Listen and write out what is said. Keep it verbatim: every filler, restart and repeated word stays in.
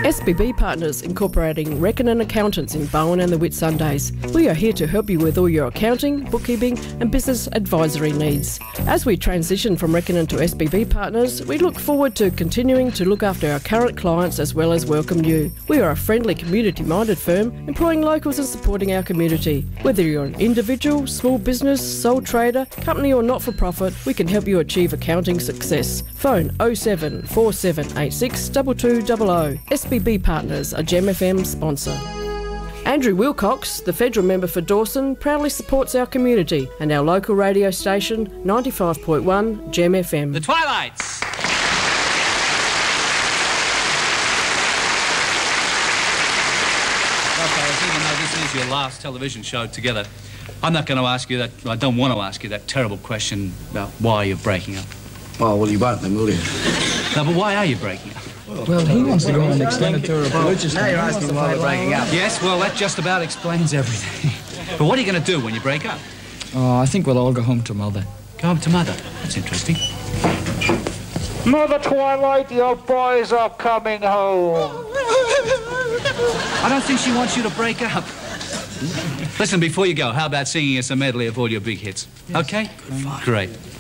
S B B Partners, incorporating Reckon and Accountants in Bowen and the Whitsundays. We are here to help you with all your accounting, bookkeeping and business advisory needs. As we transition from Reckon to S B B Partners, we look forward to continuing to look after our current clients as well as welcome you. We are a friendly, community-minded firm employing locals and supporting our community. Whether you're an individual, small business, sole trader, company or not-for-profit, we can help you achieve accounting success. Phone oh seven four seven eight six two two zero zero. S B B Partners, a Gem F M sponsor. Andrew Wilcox, the federal member for Dawson, proudly supports our community and our local radio station, ninety-five point one Gem F M. The Twilights. Well, fellas, even though this is your last television show together, I'm not going to ask you that, I don't want to ask you that terrible question about why you're breaking up. Oh, well, you won't then, will you? No, but why are you breaking up? Well, he wants to go on an extended tour of Balochistan. Now you're asking why we're breaking up. Yes, well, that just about explains everything. But what are you going to do when you break up? Oh, I think we'll all go home to Mother. Go home to Mother. That's interesting. Mother Twilight, your boys are coming home. I don't think she wants you to break up. Listen, before you go, how about singing us a medley of all your big hits? Yes. Okay? Fine. Great.